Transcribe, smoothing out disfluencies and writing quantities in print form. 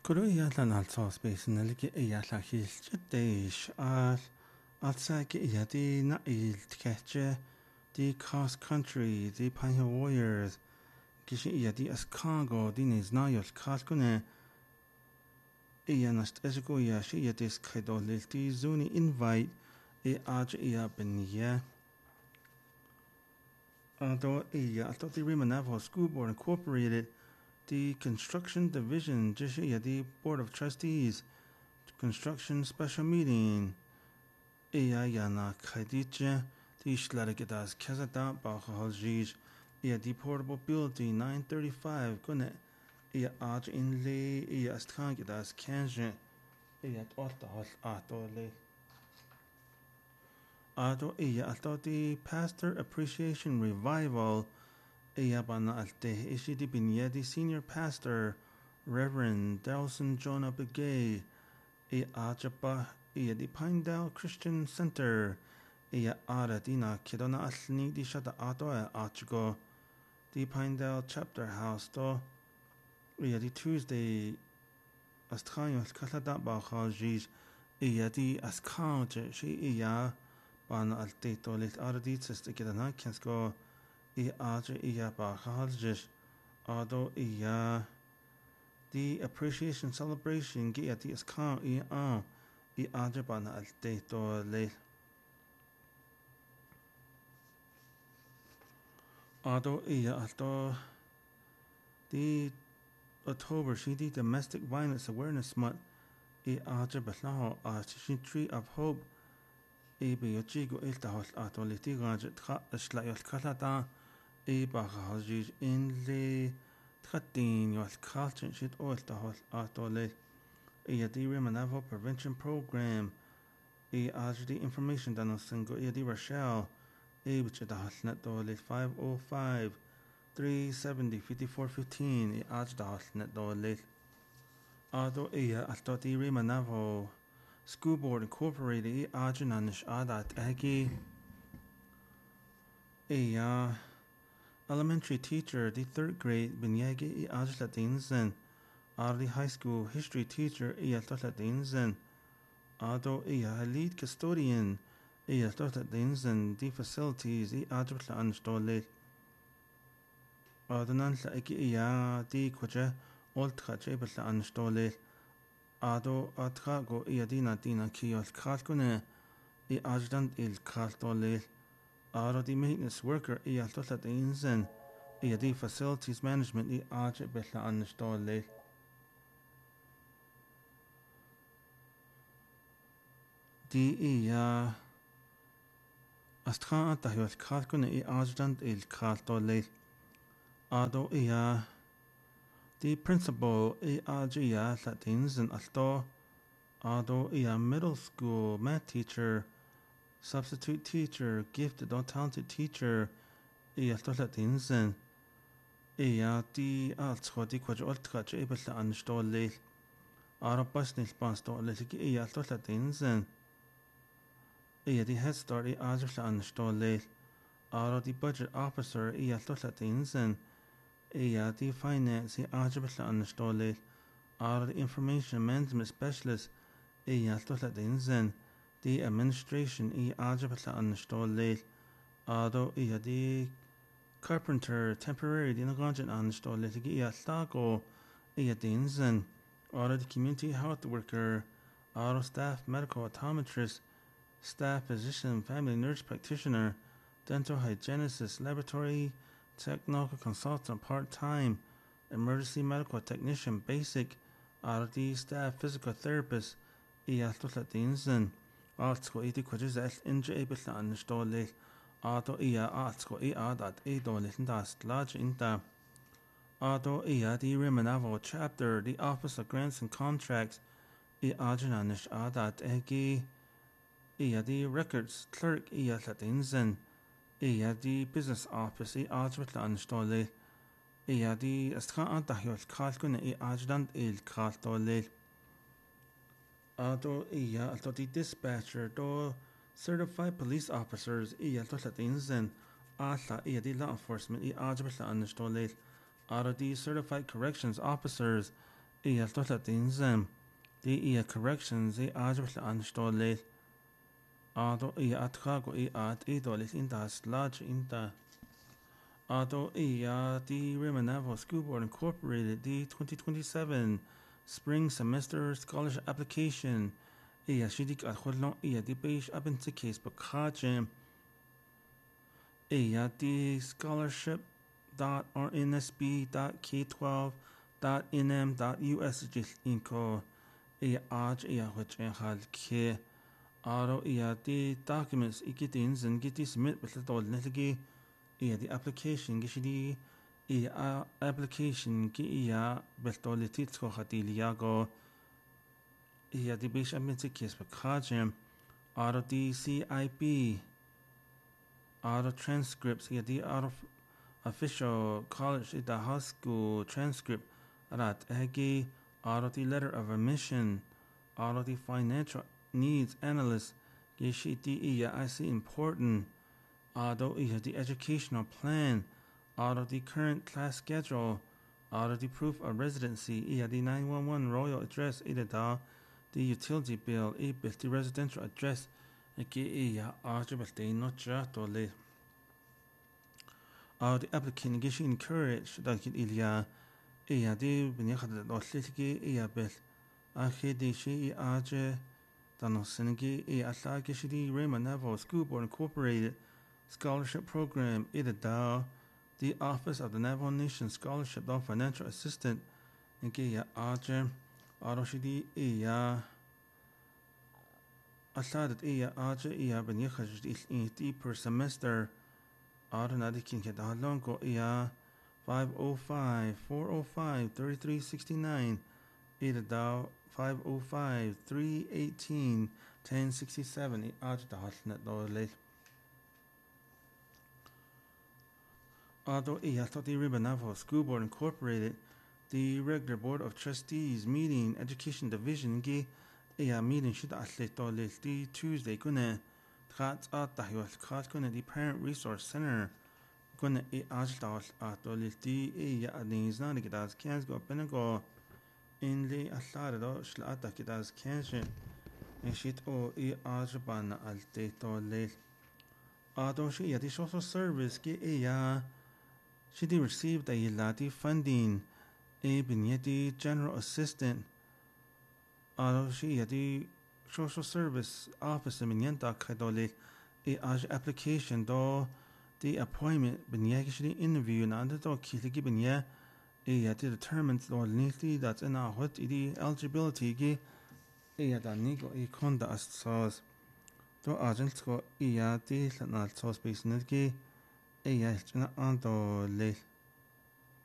Guru iallan also space in the ligi ialla hilch deish alsag iadi na il tkeche the cross country the pine warriors gishi iadi as cargo dinis nayos kaskune ianast esgo ya shi iadis kedolilti zuni invite aj ia benia although I thought the Rimanavo School Board Incorporated the Construction Division, the Board of Trustees, Construction Special Meeting, Yana Khadija, the Shlaragidas Kazada, Bahajij, the Portable Building 935, Gune, Aj Inlay, Astrangidas Kanje, Otahos Atole. Ado I thought the Pastor Appreciation Revival. Bana alte ishidi binyedi Senior Pastor Reverend Delson Jonah Begay ajaba di Pinedale Christian Center ara dina kidona alni di shada ato achigo di Pinedale Chapter House do di Tuesday astranyo kalada ba khajij di askanje shi bana alte tolit ara di tsiste kidana kensko Aja Bahaljish Ado the Appreciation Celebration Giati is Khan Ajabana al Deto Le Ado Alto the October Shidi Domestic Violence Awareness Month Ajabalao Tree of Hope Biochigo Iltahos Ato Litigajet Slayos Kalata Bahajij in the Tratin was culture shit oil the host atole the Rimanavo Prevention Program the information done on single the Rochelle which at the Hosnet Dole 505 370 5415 the Hosnet Dole Ado Alto the Rimanavo School Board Incorporated Ajanish Adat Agi Elementary teacher, the 3rd grade, Binyagi Ajlatinzen, the high school history teacher, Iatlatinzen, Ado lead custodian, Iatlatinzen, the facilities, Ajlan Stole, Adonan Laiki the Quaja, Ultra Jablan Stole, Ado Atrago Iadina Dina Kios Kalkune, Ajdan il Kaltole. The maintenance worker Ialtolateinzen, the facilities management Aja Bella Anstole. The Astra Tahios Kalkune Ajdan il Kaltole. Ado the principal Aja Latinzen Alto. Ado middle school math teacher. Substitute teacher, gifted or talented teacher, Latinzen, the Altswadi Quadultra able to unstole Arabasnil Banstol, Latinzen, the head start, Azra unstole, the budget officer, Latinzen, the finance, Ajabla unstole, the information management specialist, Latinzen. The administration Ajabla unstole Ado the carpenter temporary the Naganjan unstole Stago Dinzen the community health worker staff medical optometrist staff physician family nurse practitioner dental hygienist laboratory technical consultant part-time emergency medical technician basic the staff physical therapist Dinzen Artsko quadris able to install Auto artsko that dollar large inta Auto the Rimanavo chapter the Office of Grants and Contracts Ajanish Adat Egi the records clerk Latinzen the business office Ajatla install the Astra Antahios Kalkun Ajdan il Kaltole Ado the dispatcher do certified police officers Latinzen Asa the law enforcement Ajabla Anstole Ado the certified corrections officers iya tohla tinzem di iya corrections i ajbla anstolil ado iya atkago i at idolis intas large inta ado iya di Rimanavo School Board Incorporated the 2027 Spring Semester Scholarship Application iya shidik adkhulon iya di page abinti case bakajem iya di scholarship.rnsb.k12.nm.us inko iya aj iya which hal ke aro iya di documents ikitin zin giti submit bitlatol nilgi iya di application gishidi iya application ki iya bitol titsko khatiliago iya di page abinti case bakajem aro di CIP out of transcripts the out of official college the high school transcript rat egi out of the letter of admission out of the financial needs analyst gishi the I see important out of the educational plan out of the current class schedule out of the proof of residency the 911 royal address the utility bill the residential address the applicant gish encourage that ilya di bnikhad dosliki bel akhidi shi aje danosingi atla gishidi Rimanavo School Board Incorporated Scholarship Program the Office of the Navajo Nation Scholarship Financial Assistant ngi aje aroshidi atladat aje bnikhad per semester Automatic can get the longo 505 405 3369 either thou 505 318 1067 the hotnet dolly although the Rimanavo School Board Incorporated the regular Board of Trustees meeting Education Division meeting should the Tuesday gonna the Parent Resource Center gonna ajtal atolilti adnizna kidas kans go benego in the aslarado shlata kidas kanse shit o ajban alte tolil adoshi yadi social service she received a lati funding binyeti general assistant adoshi yadi social service office minyanta kadole application do the appointment binyagishli interview and the kiligi binya to determine the that's in our what the eligibility gi da nigo konda astos do agent go the lanal sos business gi chana ando le